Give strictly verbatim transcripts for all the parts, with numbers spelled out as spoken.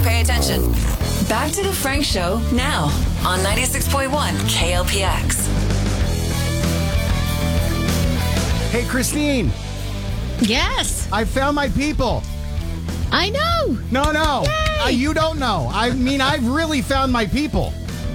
pay attention. Back to the Frank Show now on ninety-six point one K L P X. Hey, Christine. Yes. I found my people. I know. No, no. Uh, you don't know. I mean, I've really found my people.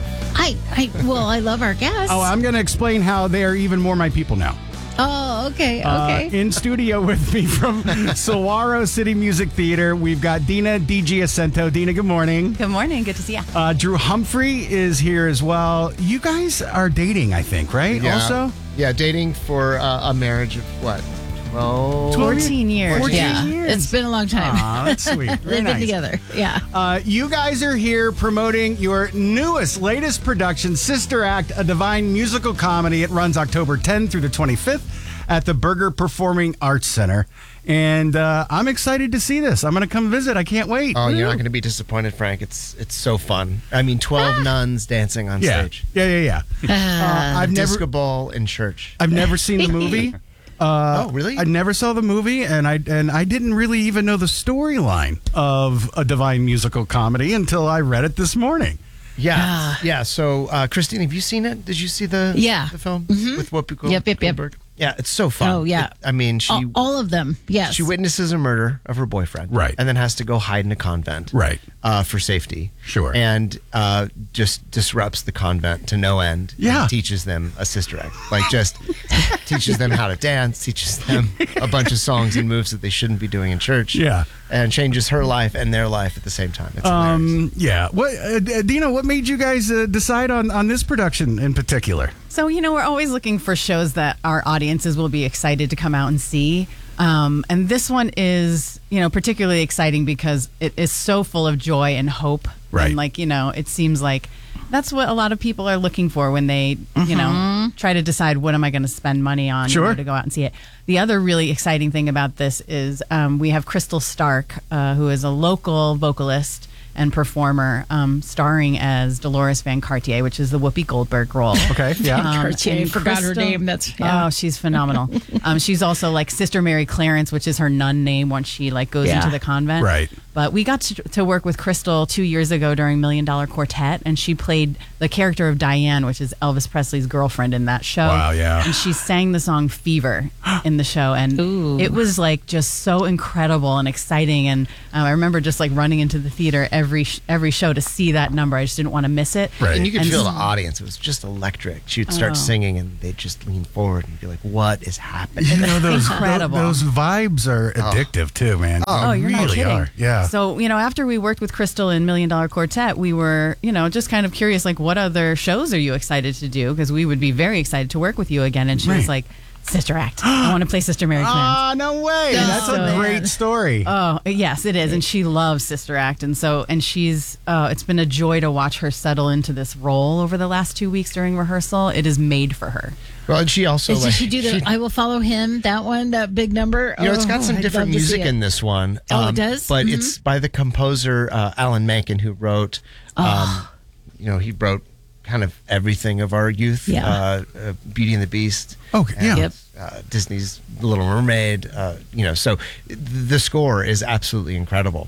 I, I, well, I love our guests. Oh, I'm going to explain how they are even more my people now. Oh, okay, Uh, okay. in studio with me from Saguaro City Music Theater, we've got Dina DiGiacinto. Dina, good morning. Good morning. Good to see you. Uh, Drew Humphrey is here as well. You guys are dating, I think, right? Yeah. Also? Yeah, dating for uh, a marriage of what? twelve? fourteen years. fourteen yeah, years. it's been a long time. Aw, that's sweet. Very Living nice. together. Yeah. Uh, you guys are here promoting your newest, latest production, Sister Act, a divine musical comedy. It runs October tenth through the twenty-fifth at the Berger Performing Arts Center. And uh, I'm excited to see this. I'm going to come visit. I can't wait. Oh, you're not going to be disappointed, Frank. It's it's so fun. I mean, twelve nuns dancing on yeah. stage. Yeah, yeah, yeah. Uh, I've never, Disco ball in church. I've never seen the movie. Uh, oh, really? I never saw the movie, and I and I didn't really even know the storyline of a divine musical comedy until I read it this morning. Yeah, yeah. So, uh, Christine, have you seen it? Did you see the Yeah. the film Mhm. with Whoopi Gold- Yep, yep, yep. Goldberg? Yeah, it's so fun. Oh, yeah. It- I mean, she all, all of them. Yes. she witnesses a murder of her boyfriend, Right. and then has to go hide in a convent, Right. uh, for safety, Sure. and uh, just disrupts the convent to no end. Yeah. and teaches them a sister act, like just teaches them how to dance, teaches them a bunch of songs and moves that they shouldn't be doing in church. Yeah. and changes her life and their life at the same time. It's hilarious. Um, yeah. What, uh, Dina, what made you guys uh, decide on, on this production in particular? So, you know, we're always looking for shows that our audiences will be excited to come out and see. Um, and this one is, you know, particularly exciting because it is so full of joy and hope. Right. And, like, you know, it seems like that's what a lot of people are looking for when they, you know, try to decide what am I going to spend money on Sure. in order to go out and see it. The other really exciting thing about this is um, we have Crystal Stark, uh, who is a local vocalist and performer, um, starring as Dolores Van Cartier, which is the Whoopi Goldberg role. Okay. Yeah. Um, Cartier, I and forgot her Crystal- name. That's yeah. Oh, she's phenomenal. um, she's also like Sister Mary Clarence, which is her nun name once she like goes Yeah. into the convent. Right. But we got to, to work with Crystal two years ago during Million Dollar Quartet, and she played the character of Diane, which is Elvis Presley's girlfriend in that show. Wow, yeah. And she sang the song Fever in the show, and Ooh. it was like just so incredible and exciting. And um, I remember just like running into the theater every sh- every show to see that number. I just didn't want to miss it. Right. And you could And feel so- the audience. It was just electric. She would start Oh. singing, and they'd just lean forward and be like, "What is happening?" You know, those, Incredible. those vibes are addictive too, man. Oh, They you're not really kidding. are. Yeah. So, you know, after we worked with Crystal in Million Dollar Quartet, we were, you know, just kind of curious, like, what other shows are you excited to do? Because we would be very excited to work with you again. And she Right. was like, Sister Act. I want to play Sister Mary Clarence. Ah, no way. That's a So- great story. Oh, yes, it is. And she loves Sister Act. And so, and she's, uh, it's been a joy to watch her settle into this role over the last two weeks during rehearsal. It is made for her. Well, and she also Did like she do the she- I Will Follow Him, that one, that big number? You know, it's got Oh, some I'd different love to see music it. in this one. Oh, it does? But Mhm. it's by the composer uh, Alan Menken, who wrote, um, you know, he wrote kind of everything of our youth. Yeah. Uh, uh, Beauty and the Beast. Okay, and, yeah. Yep. Uh, Disney's Little Mermaid. Uh, you know, so the score is absolutely incredible.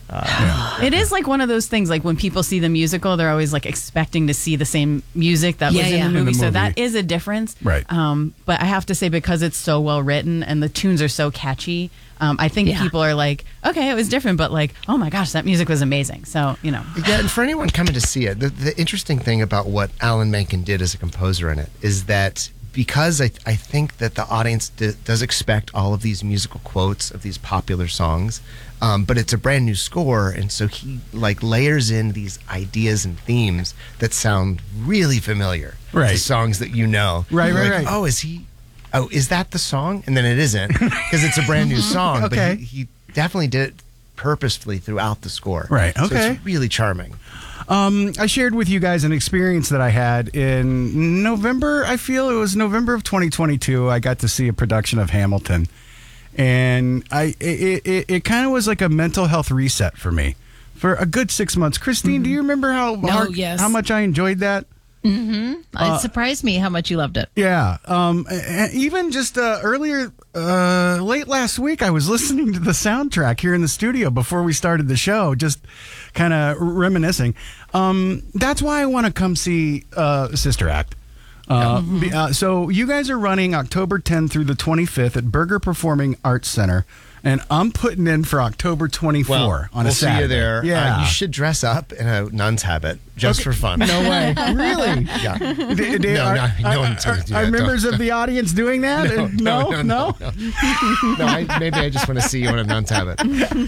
It is like one of those things, like when people see the musical, they're always like expecting to see the same music that Yeah, was in yeah. the In the movie. So movie. that is a difference. Right. Um, but I have to say, because it's so well written and the tunes are so catchy, um, I think Yeah. people are like, okay, it was different, but like, oh my gosh, that music was amazing. So, you know. Yeah, and for anyone coming to see it, the, the interesting thing about what Alan Menken did as a composer in it is that because I, I think that the audience d- does expect all of these musical quotes of these popular songs, um, but it's a brand new score, and so he like layers in these ideas and themes that sound really familiar Right. to songs that you know. Right, You're right, like, right. Oh, is he? Oh, is that the song? And then it isn't because it's a brand new song. Okay. But he, he definitely did it purposefully throughout the score. Right, So okay. it's really charming. Um, I shared with you guys an experience that I had in November. I feel it was November of twenty twenty-two. I got to see a production of Hamilton, and I it it, it kind of was like a mental health reset for me for a good six months. Christine, do you remember how No, hard- yes. how much I enjoyed that? it surprised me how much you loved it. Yeah. Um, and even just uh, earlier, uh, late last week, I was listening to the soundtrack here in the studio before we started the show, just kind of reminiscing. Um, that's why I want to come see uh, Sister Act. Uh, be- uh, so you guys are running October tenth through the twenty-fifth at Burger Performing Arts Center. And I'm putting in for October twenty-fourth Well, on a we'll Saturday. see you there. Yeah. Uh, you should dress up in a nun's habit just for fun. No way. Really? Yeah. D- d- No, are, no, no are- one are- told you are that, members don't. of the audience doing that? No, Uh, no, no, no, no, no. No, I, maybe I just want to see you in a nun's habit.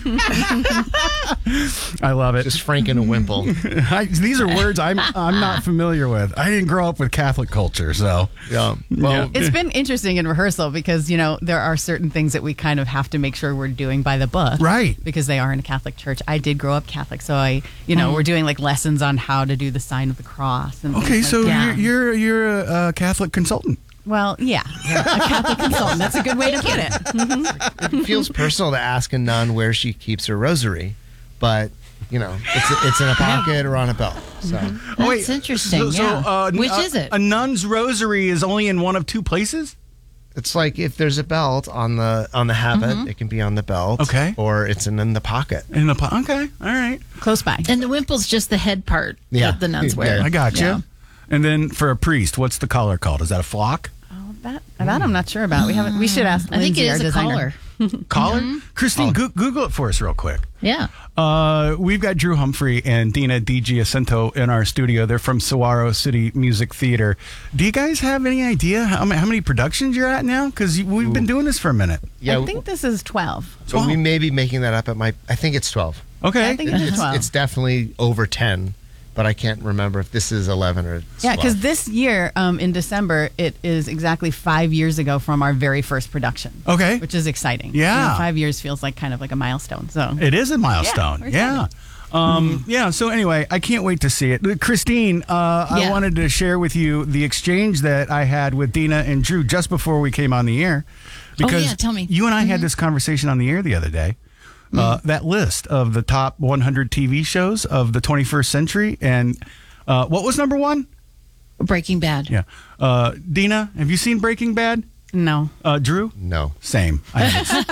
I love it. Just Frank and a wimple. I, these are words I'm I'm not familiar with. I didn't grow up with Catholic culture, so Yeah. Well, It's been interesting in rehearsal because, you know, there are certain things that we kind of have to make sure we're doing by the book. Right. Because they are in a Catholic church. I did grow up Catholic, so I, you Hmm. know, we're doing like lessons on how to do the sign of the cross. And okay. things So like that. you're you're you're a, a Catholic consultant. Well, yeah, a Catholic consultant. That's a good way to put it. it feels personal to ask a nun where she keeps her rosary, but you know, it's it's in a pocket or on a belt. So Oh, That's interesting, So, so, yeah. uh, Which a, is it? A nun's rosary is only in one of two places. it's like if there's a belt on the on the habit, it can be on the belt, Okay. or it's in, in the pocket. In the po- okay, all right, Close by. And the wimple's just the head part Yeah. that the nuns wear. Yeah. I got you. Yeah. And then for a priest, what's the collar called? Is that a flock? Oh, that that I'm not sure about. We haven't. We should ask. I think Lindsay, it our is a designer. collar. Collar? Christine, Goo- Google it for us real quick. Yeah. Uh, we've got Drew Humphrey and Dina Di Giacinto in our studio. They're from Saguaro City Music Theater. Do you guys have any idea how, ma- how many productions you're at now? Because we've been doing this for a minute. Yeah, I think this is twelve. so we may be making that up at my. I think it's twelve. Okay. I think it is It's, twelve. it's definitely over ten, but I can't remember if this is eleven or Yeah, because twelve. this year, um, in December, it is exactly five years ago from our very first production. Okay. Which is exciting. Yeah. You know, five years feels like kind of like a milestone. So It is a milestone. we're Yeah. excited. Um, yeah. So anyway, I can't wait to see it. Uh, Christine, uh, I Yeah. wanted to share with you the exchange that I had with Dina and Drew just before we came on the air. Because yeah, tell me. you and I had this conversation on the air the other day. Uh, that list of the top one hundred T V shows of the twenty-first century. And uh, what was number one? Breaking Bad. Yeah. Uh, Dina, have you seen Breaking Bad? no. Uh, Drew? no. Same. I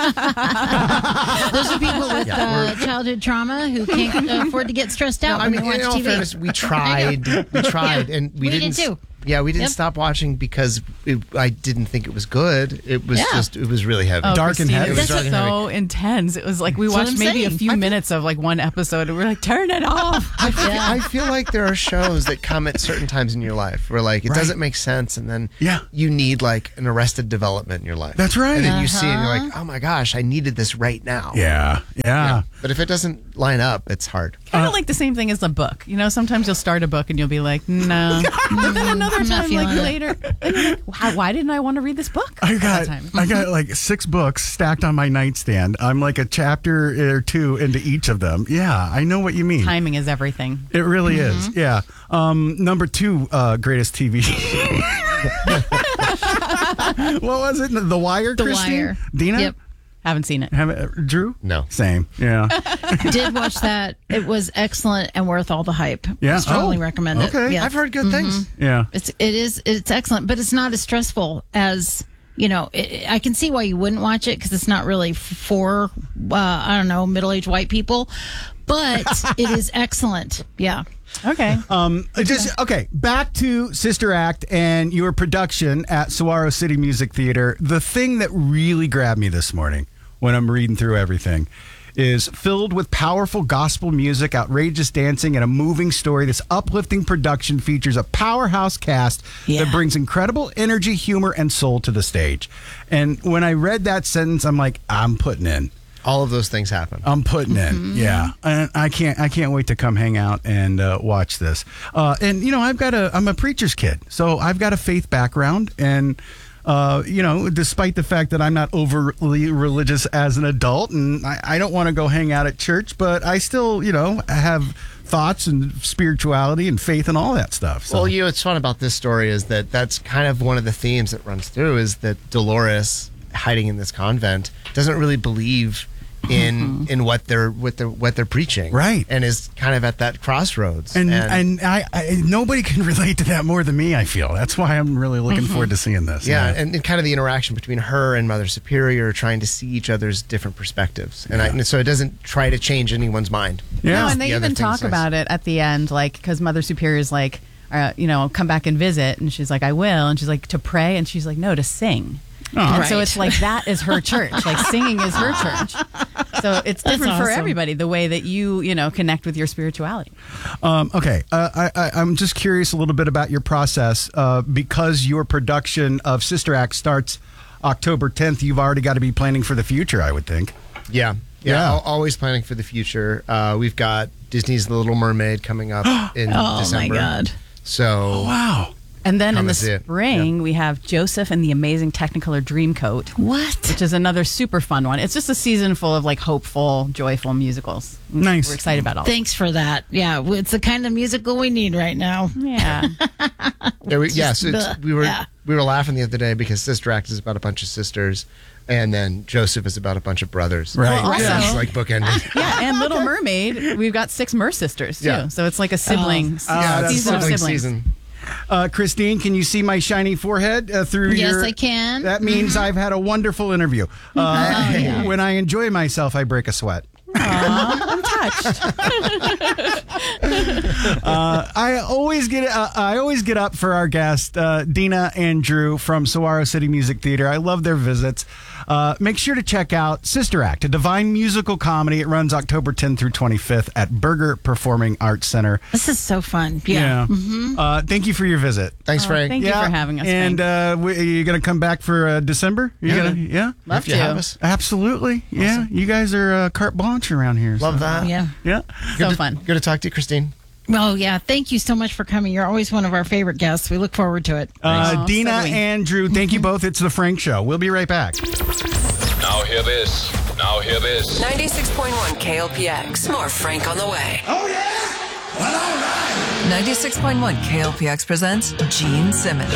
haven't Those are people with Yeah, uh, childhood trauma who can't uh, afford to get stressed out I when mean, they watch in all T V. fairness, we tried. We tried, and we, we did didn't. too. Yeah, we didn't Yep. stop watching because it, I didn't think it was good. It was Yeah. just. It was really heavy. Oh, Dark and Christine, heavy. It was Dark and so intense. It was like we That's what watched I'm maybe a saying. few I feel- minutes of like one episode, and we are like, turn it off. I feel, Yeah. I feel like there are shows that come at certain times in your life where like it Right. doesn't make sense, and then Yeah. you need like an Arrested Development in your life. That's right. And then you see it, and you're Uh-huh. like, oh my gosh, I needed this right now. Yeah. Yeah. But if it doesn't line up, it's hard. Kind of like the same thing as a book. You know, sometimes you'll start a book and you'll be like, no. But then another I'm not time, like feeling it. later, and you're like, why, why didn't I want to read this book? I That got time. I got like six books stacked on my nightstand. I'm like a chapter or two into each of them. Yeah, I know what you mean. Timing is everything. It really is. Yeah. Um, number two uh, greatest T V. What was it? The Wire. The Christine? Wire. Dina. Yep. Haven't seen it. Have it, uh, Drew? No. Same. Yeah. Did watch that. It was excellent and worth all the hype. Yeah. Strongly Oh, recommend it. okay. Yeah. I've heard good things. Yeah. It's it is it's excellent, but it's not as stressful as you know. It, I can see why you wouldn't watch it because it's not really for uh, I don't know middle aged white people, but it is excellent. Yeah. Okay. Um, just okay. Back to Sister Act and your production at Saguaro City Music Theater. The thing that really grabbed me this morning when I'm reading through everything is filled with powerful gospel music, outrageous dancing, and a moving story. This uplifting production features a powerhouse cast Yeah. that brings incredible energy, humor, and soul to the stage. And when I read that sentence, I'm like, I'm putting in. All of those things happen. I'm putting in, yeah, and I can't, I can't wait to come hang out and uh, watch this. Uh, and you know, I've got a, I'm a preacher's kid, so I've got a faith background, and uh, you know, despite the fact that I'm not overly religious as an adult, and I, I don't want to go hang out at church, but I still, you know, have thoughts and spirituality and faith and all that stuff. So. Well, you know, what's fun about this story is that that's kind of one of the themes that runs through is that Dolores, hiding in this convent, doesn't really believe in in what they're what they're what they're preaching, Right. and is kind of at that crossroads. And and, I, I nobody can relate to that more than me, I feel. That's why I'm really looking forward to seeing this. yeah, and, and kind of the interaction between her and Mother Superior, trying to see each other's different perspectives, and, I, and so it doesn't try to change anyone's mind. Yeah. No, and they The other even talk things I- about it at the end, like, because Mother Superior is like, uh, you know, come back and visit. And she's like, I will. And she's like, to pray. And she's like, no, to sing. Oh. and so Right. it's like, that is her church. Like, singing is her church. So it's different for awesome. everybody, the way that you, you know, connect with your spirituality. Um, okay, uh, I, I, I'm just curious a little bit about your process uh, because your production of Sister Act starts October tenth. You've already got to be planning for the future, I would think. Yeah, yeah, Yeah. al- always planning for the future. Uh, we've got Disney's The Little Mermaid coming up in Oh, December. my God. So Wow. And then Come in the and see it. spring, we have Joseph and the Amazing Technicolor Dreamcoat, What? which is another super fun one. It's just a season full of like hopeful, joyful musicals. Nice. We're excited about all. Thanks for that. Yeah, it's the kind of musical we need right now. Yeah. Yeah, we, yes, it's, Ugh, we were yeah. we were laughing the other day because Sister Act is about a bunch of sisters, and then Joseph is about a bunch of brothers. Right. Well, Yeah, also- it's like bookended. Yeah, and Little Mermaid, we've got six Mer sisters too. Yeah. So it's like a sibling Oh. yeah, that's season of sibling siblings. season. Uh, Christine, can you see my shiny forehead uh, through Yes, your... I can. That means I've had a wonderful interview. Uh, When I enjoy myself, I break a sweat. I'm touched. Uh, I always get uh, I always get up for our guest uh, Dina and Drew from Saguaro City Music Theater. I love their visits. Uh, make sure to check out Sister Act, a divine musical comedy. It runs October tenth through twenty-fifth at Berger Performing Arts Center. This is so fun. Yeah. Uh, thank you for your visit. Thanks, Oh, Frank. thank you for having us. And Frank. uh, we, are you going to come back for uh, December? You Yeah. gonna, yeah. Love if you to. have us. Absolutely. Yeah. You guys are uh, carte blanche around here. Love so- that. Yeah. Yeah. Good So to, fun. Good to talk to you, Christine. Well, yeah. Thank you so much for coming. You're always one of our favorite guests. We look forward to it. Uh, Aw, Dina so do we. and Drew, thank you both. It's the Frank Show. We'll be right back. Now hear this. Now hear this. ninety-six point one K L P X. More Frank on the way. Oh, yeah? Well, all right. ninety-six point one K L P X presents Gene Simmons.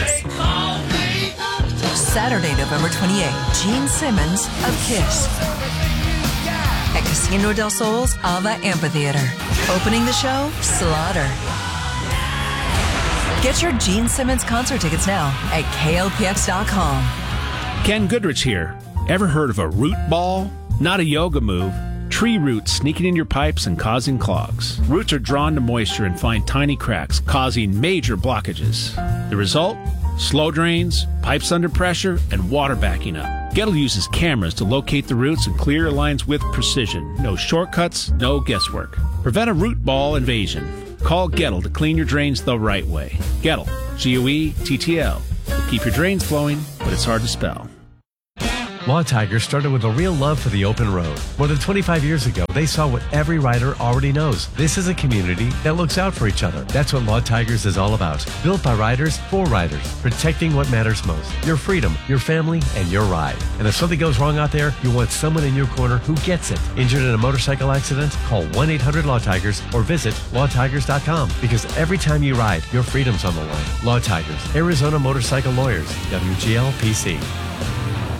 Saturday, November twenty-eighth, Gene Simmons of Kiss at Casino del Sol's Ava Amphitheater. Opening the show, Slaughter. Get your Gene Simmons concert tickets now at K L P X dot com. Ken Goodrich here. Ever heard of a root ball? Not a yoga move. Tree roots sneaking in your pipes and causing clogs. Roots are drawn to moisture and find tiny cracks, causing major blockages. The result? Slow drains, pipes under pressure, and water backing up. Gettle uses cameras to locate the roots and clear lines with precision. No shortcuts, no guesswork. Prevent a root ball invasion. Call Gettle to clean your drains the right way. Gettle, G O E T T L. Will keep your drains flowing, but it's hard to spell. Law Tigers started with a real love for the open road. More than twenty-five years ago, they saw what every rider already knows. This is a community that looks out for each other. That's what Law Tigers is all about. Built by riders, for riders. Protecting what matters most. Your freedom, your family, and your ride. And if something goes wrong out there, you want someone in your corner who gets it. Injured in a motorcycle accident? Call one eight hundred law tigers or visit law tigers dot com. Because every time you ride, your freedom's on the line. Law Tigers, Arizona Motorcycle Lawyers, W G L P C.